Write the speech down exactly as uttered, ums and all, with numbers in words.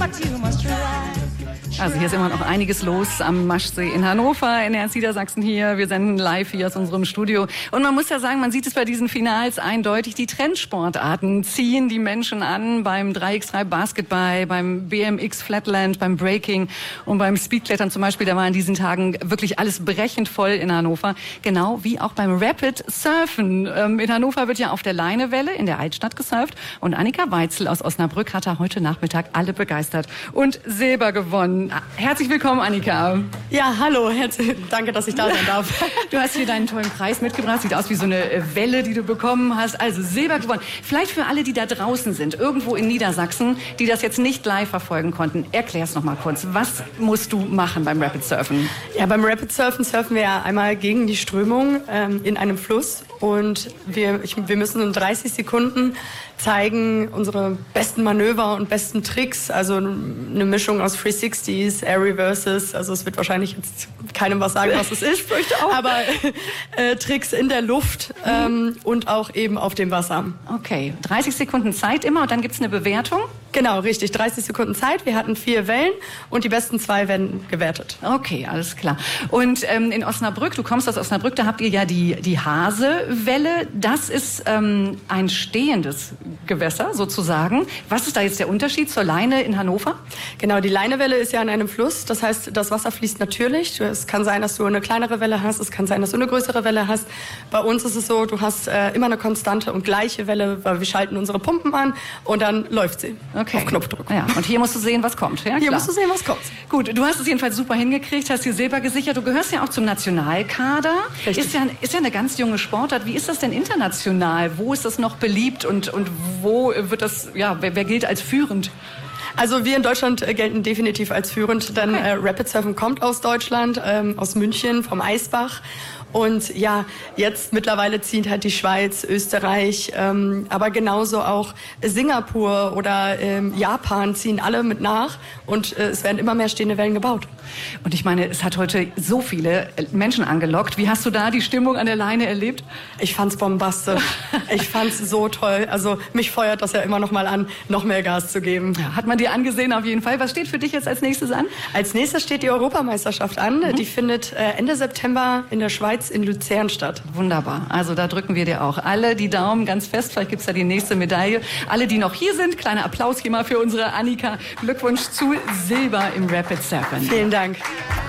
Also hier ist immer noch einiges los am Maschsee in Hannover, N R S Niedersachsen hier. Wir senden live hier aus unserem Studio. Und man muss ja sagen, man sieht es bei diesen Finals eindeutig, die Trendsportarten ziehen die Menschen an. Beim drei gegen drei Basketball, beim B M X Flatland, beim Breaking und beim Speedklettern zum Beispiel. Da war in diesen Tagen wirklich alles brechend voll in Hannover. Genau wie auch beim Rapid Surfen. Ähm, in Hannover wird ja auf der Leinewelle in der Altstadt gesurft. Und Annika Weitzel aus Osnabrück hat da heute Nachmittag alle begeistert und Silber gewonnen. Herzlich willkommen, Annika. Ja, hallo. Herzlich, danke, dass ich da sein darf. Du hast hier deinen tollen Preis mitgebracht. Sieht aus wie so eine Welle, die du bekommen hast. Also Silber gewonnen. Vielleicht für alle, die da draußen sind, irgendwo in Niedersachsen, die das jetzt nicht live verfolgen konnten. Erklär's noch mal kurz. Was musst du machen beim Rapid Surfen? Ja, beim Rapid Surfen surfen wir ja einmal gegen die Strömung ähm, in einem Fluss. Und wir, ich, wir müssen in dreißig Sekunden zeigen unsere besten Manöver und besten Tricks. Also eine Mischung aus drei sechzigs, Air Reverses. Also es wird wahrscheinlich jetzt keinem was sagen, was es ist. Ich fürchte auch. Aber äh, Tricks in der Luft ähm, und auch eben auf dem Wasser. Okay, dreißig Sekunden Zeit immer und dann gibt's eine Bewertung? Genau, richtig. dreißig Sekunden Zeit. Wir hatten vier Wellen und die besten zwei werden gewertet. Okay, alles klar. Und ähm, in Osnabrück, du kommst aus Osnabrück, da habt ihr ja die, die Hasewelle. Das ist ähm, ein stehendes Gewässer sozusagen. Was ist da jetzt der Unterschied zur Leine in Hannover? Genau, die Leinewelle ist ja in einem Fluss. Das heißt, das Wasser fließt natürlich. Es kann sein, dass du eine kleinere Welle hast. Es kann sein, dass du eine größere Welle hast. Bei uns ist es so, du hast äh, immer eine konstante und gleiche Welle, weil wir schalten unsere Pumpen an und dann läuft sie. Okay. Auf Knopfdruck. Ja, und hier musst du sehen, was kommt. Ja, hier klar. musst du sehen, was kommt. Gut, du hast es jedenfalls super hingekriegt, hast hier Silber gesichert. Du gehörst ja auch zum Nationalkader. Richtig. Ist ja, ist ja eine ganz junge Sportart. Wie ist das denn international? Wo ist das noch beliebt und, und wo wird das, ja, wer, wer gilt als führend? Also wir in Deutschland gelten definitiv als führend, denn okay. äh, Rapid Surfen kommt aus Deutschland, ähm, aus München, vom Eisbach. Und ja, jetzt mittlerweile ziehen halt die Schweiz, Österreich, ähm, aber genauso auch Singapur oder ähm, Japan ziehen alle mit nach. Und äh, es werden immer mehr stehende Wellen gebaut. Und ich meine, es hat heute so viele Menschen angelockt. Wie hast du da die Stimmung an der Leine erlebt? Ich fand's bombastisch. Ich fand's so toll. Also mich feuert das ja immer noch mal an, noch mehr Gas zu geben. Ja, hat man dir angesehen auf jeden Fall. Was steht für dich jetzt als nächstes an? Als nächstes steht die Europameisterschaft an. Mhm. Die findet äh, Ende September in der Schweiz in Luzern statt. Wunderbar. Also da drücken wir dir auch alle die Daumen ganz fest. Vielleicht gibt's da die nächste Medaille. Alle, die noch hier sind, kleiner Applaus hier mal für unsere Annika. Glückwunsch zu Silber im Rapid Surfen. Vielen Dank.